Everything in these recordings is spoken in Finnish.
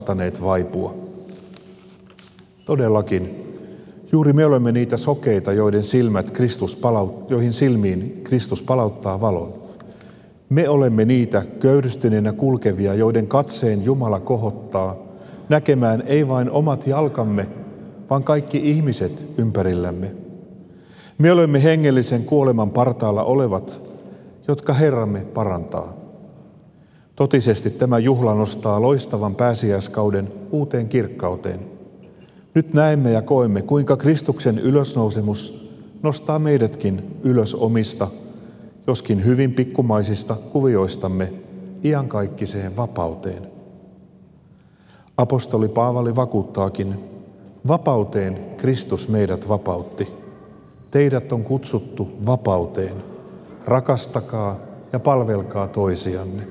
saattaneet vaipua. Todellakin, juuri me olemme niitä sokeita, joihin silmiin Kristus palauttaa valon. Me olemme niitä köyristyneenä kulkevia, joiden katseen Jumala kohottaa näkemään ei vain omat jalkamme, vaan kaikki ihmiset ympärillämme. Me olemme hengellisen kuoleman partaalla olevat, jotka Herramme parantaa. Totisesti tämä juhla nostaa loistavan pääsiäiskauden uuteen kirkkauteen. Nyt näemme ja koemme, kuinka Kristuksen ylösnousemus nostaa meidätkin ylös omista, joskin hyvin pikkumaisista kuvioistamme iankaikkiseen vapauteen. Apostoli Paavali vakuuttaakin, vapauteen Kristus meidät vapautti. Teidät on kutsuttu vapauteen. Rakastakaa ja palvelkaa toisianne.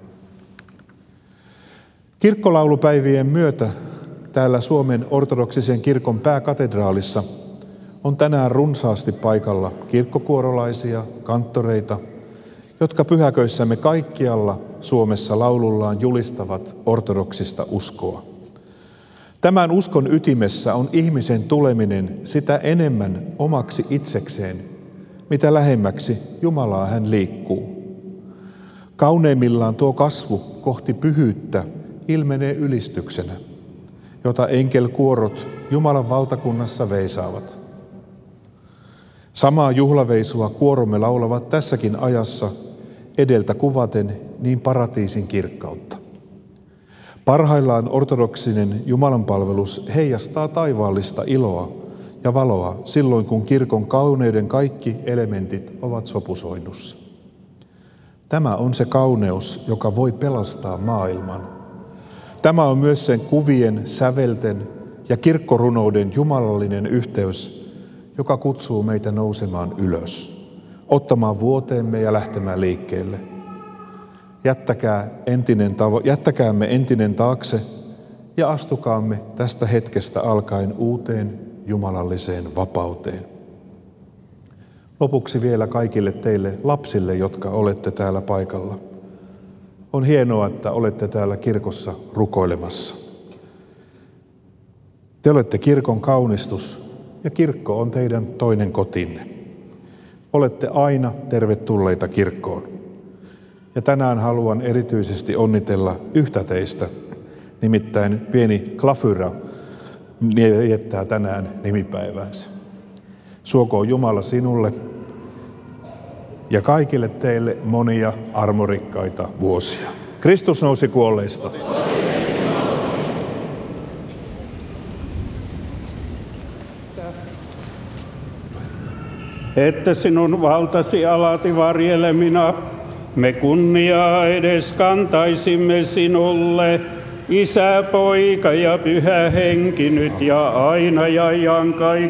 Kirkkolaulupäivien myötä täällä Suomen ortodoksisen kirkon pääkatedraalissa on tänään runsaasti paikalla kirkkokuorolaisia, kanttoreita, jotka pyhäköissämme kaikkialla Suomessa laulullaan julistavat ortodoksista uskoa. Tämän uskon ytimessä on ihmisen tuleminen sitä enemmän omaksi itsekseen, mitä lähemmäksi Jumalaa hän liikkuu. Kauneimmillaan tuo kasvu kohti pyhyyttä ilmenee ylistyksenä, jota enkelkuorot Jumalan valtakunnassa veisaavat. Samaa juhlaveisua kuoromme laulavat tässäkin ajassa edeltä kuvaten niin paratiisin kirkkautta. Parhaillaan ortodoksinen jumalanpalvelus heijastaa taivaallista iloa ja valoa silloin, kun kirkon kauneuden kaikki elementit ovat sopusoinnussa. Tämä on se kauneus, joka voi pelastaa maailman. Tämä on myös sen kuvien, sävelten ja kirkkorunouden jumalallinen yhteys, joka kutsuu meitä nousemaan ylös, ottamaan vuoteemme ja lähtemään liikkeelle. Jättäkäämme entinen taakse ja astukaamme tästä hetkestä alkaen uuteen jumalalliseen vapauteen. Lopuksi vielä kaikille teille lapsille, jotka olette täällä paikalla. On hienoa, että olette täällä kirkossa rukoilemassa. Te olette kirkon kaunistus ja kirkko on teidän toinen kotinne. Olette aina tervetulleita kirkkoon. Ja tänään haluan erityisesti onnitella yhtä teistä, nimittäin pieni Klafyra viettää tänään nimipäiväänsä. Suokoon Jumala sinulle ja kaikille teille monia armorikkaita vuosia. Kristus nousi kuolleista. Että sinun valtasi alati varjelemina me kunniaa edes kantaisimme sinulle, Isä, Poika ja Pyhä Henki nyt ja aina ja iankaikkisesti.